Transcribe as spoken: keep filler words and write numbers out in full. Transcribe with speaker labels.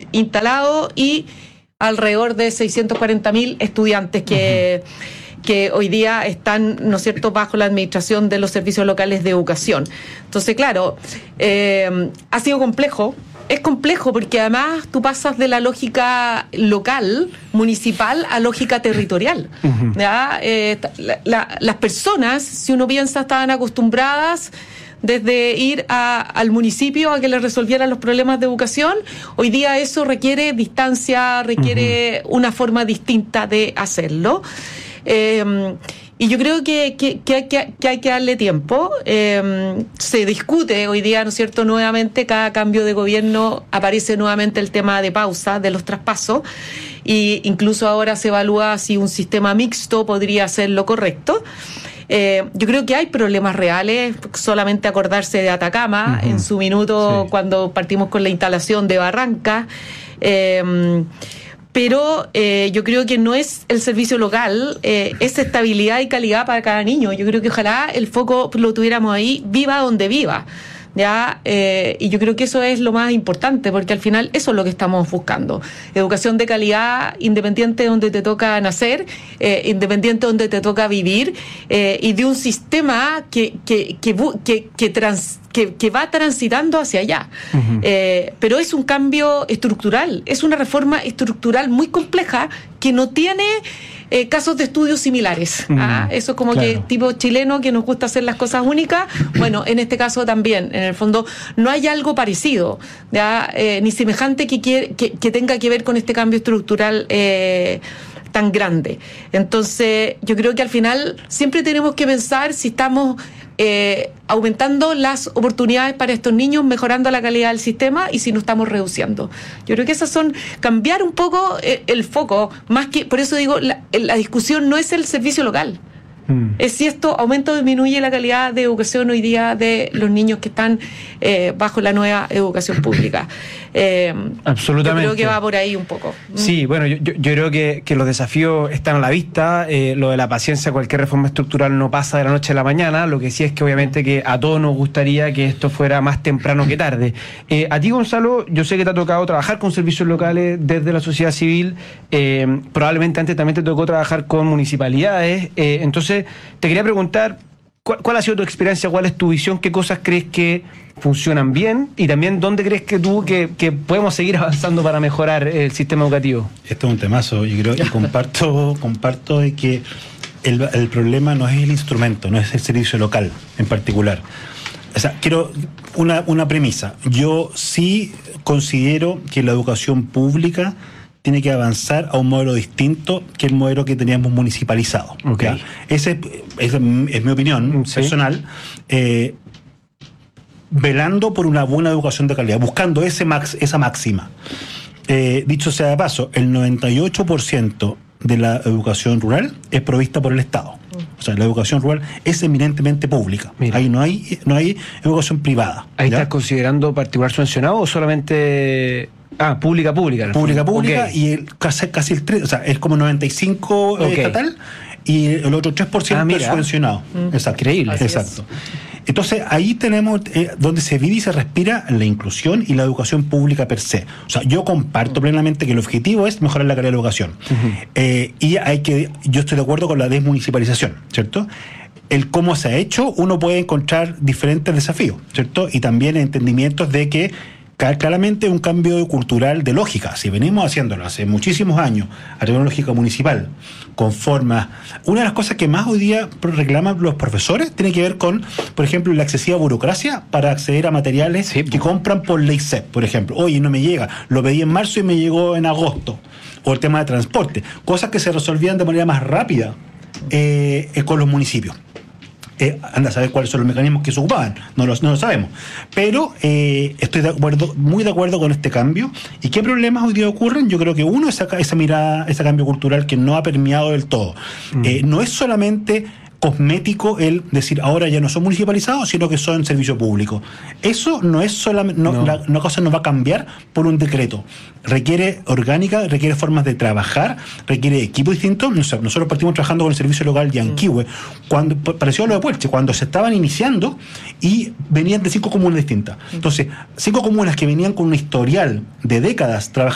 Speaker 1: instalado y alrededor de seiscientos cuarenta mil estudiantes que, uh-huh. que hoy día están, ¿no es cierto?, bajo la administración de los servicios locales de educación. Entonces, claro, eh, ha sido complejo. Es complejo porque además tú pasas de la lógica local, municipal, a lógica territorial. Uh-huh. ¿Ya? Eh, la, la, las personas, si uno piensa, estaban acostumbradas desde ir a, al municipio a que les resolvieran los problemas de educación. Hoy día eso requiere distancia, requiere uh-huh. una forma distinta de hacerlo. Eh, y yo creo que, que, que, hay que, que hay que darle tiempo. Eh, se discute hoy día, ¿no es cierto?, nuevamente, cada cambio de gobierno aparece nuevamente el tema de pausa, de los traspasos, y incluso ahora se evalúa si un sistema mixto podría ser lo correcto. Eh, yo creo que hay problemas reales, solamente acordarse de Atacama, uh-huh. en su minuto, sí. cuando partimos con la instalación de Barranca. Eh, pero eh, yo creo que no es el servicio local, eh, es estabilidad y calidad para cada niño. Yo creo que ojalá el foco lo tuviéramos ahí, viva donde viva. ¿Ya? Eh, y yo creo que eso es lo más importante, porque al final eso es lo que estamos buscando. Educación de calidad, independiente de donde te toca nacer, eh, independiente de donde te toca vivir, eh, y de un sistema que, que, que, que, que, trans, que, que va transitando hacia allá. Uh-huh. Eh, pero es un cambio estructural, es una reforma estructural muy compleja que no tiene Eh, casos de estudios similares. Mm, ¿ah? Eso es como claro. que tipo chileno que nos gusta hacer las cosas únicas. Bueno, en este caso también, en el fondo, no hay algo parecido, ¿ya? Eh, ni semejante que, quiere, que, que tenga que ver con este cambio estructural eh, tan grande. Entonces, yo creo que al final siempre tenemos que pensar si estamos eh, aumentando las oportunidades para estos niños, mejorando la calidad del sistema, y si no estamos reduciendo. Yo creo que esas son, cambiar un poco eh, el foco, más que, por eso digo, la, la discusión no es el servicio local. Mm. Es si esto aumenta o disminuye la calidad de educación hoy día de los niños que están eh, bajo la nueva educación pública. Eh,
Speaker 2: Absolutamente.
Speaker 1: Yo creo que va por ahí un poco.
Speaker 2: Sí, bueno, yo, yo, yo creo que, que los desafíos están a la vista. Eh, lo de la paciencia, cualquier reforma estructural no pasa de la noche a la mañana. Lo que sí es que obviamente que a todos nos gustaría que esto fuera más temprano que tarde. Eh, a ti, Gonzalo, yo sé que te ha tocado trabajar con servicios locales desde la sociedad civil. Eh, probablemente antes también te tocó trabajar con municipalidades. Eh, entonces, te quería preguntar, ¿cuál, ¿cuál ha sido tu experiencia? ¿Cuál es tu visión? ¿Qué cosas crees que funcionan bien? Y también, ¿dónde crees que tú que, que podemos seguir avanzando para mejorar el sistema educativo?
Speaker 3: Esto es un temazo. Yo creo que comparto, comparto de que el, el problema no es el instrumento, no es el servicio local en particular. O sea, quiero una, una premisa. Yo sí considero que la educación pública tiene que avanzar a un modelo distinto que el modelo que teníamos municipalizado.
Speaker 2: Okay.
Speaker 3: Ese es, es mi opinión ¿sí? personal. Eh, velando por una buena educación de calidad, buscando ese max, esa máxima. Eh, dicho sea de paso, el noventa y ocho por ciento de la educación rural es provista por el Estado. O sea, la educación rural es eminentemente pública. Mira. Ahí no hay, no hay educación privada.
Speaker 2: ¿Ahí
Speaker 3: ¿ya?
Speaker 2: estás considerando particular subvencionado o solamente...? Ah, pública, pública.
Speaker 3: Pública, pública, okay. Y el, casi, casi el tres, o sea, es como noventa y cinco okay. estatal y el otro tres por ciento ah, es subvencionado.
Speaker 2: Mm. Exacto. Increíble.
Speaker 3: Así Exacto. Es. Entonces, ahí tenemos eh, donde se vive y se respira la inclusión y la educación pública per se. O sea, yo comparto plenamente que el objetivo es mejorar la calidad de la educación. Uh-huh. Eh, y hay que, yo estoy de acuerdo con la desmunicipalización, ¿cierto? El cómo se ha hecho, uno puede encontrar diferentes desafíos, ¿cierto? Y también entendimientos de que claramente un cambio cultural de lógica. Si venimos haciéndolo hace muchísimos años a nivel lógica municipal, con formas... Una de las cosas que más hoy día reclaman los profesores tiene que ver con, por ejemplo, la excesiva burocracia para acceder a materiales sí, que compran por ley C E P, por ejemplo. Oye, no me llega, lo pedí en marzo y me llegó en agosto. O el tema de transporte. Cosas que se resolvían de manera más rápida eh, eh, con los municipios. Eh, anda a saber cuáles son los mecanismos que se ocupaban, no lo, no lo sabemos, pero eh, estoy de acuerdo, muy de acuerdo con este cambio. ¿Y qué problemas hoy día ocurren? Yo creo que uno es esa, esa mirada, ese cambio cultural que no ha permeado del todo. Mm. Eh, no es solamente cosmético el decir ahora ya no son municipalizados, sino que son servicio público. Eso no es solamente, no, no. La, una cosa no va a cambiar por un decreto. Requiere orgánica, requiere formas de trabajar, requiere equipos distintos. Nosotros partimos trabajando con el servicio local de Yanquihue, cuando pareció a lo de Puelche, cuando se estaban iniciando y venían de cinco comunas distintas. Entonces, cinco comunas que venían con un historial de décadas trabajando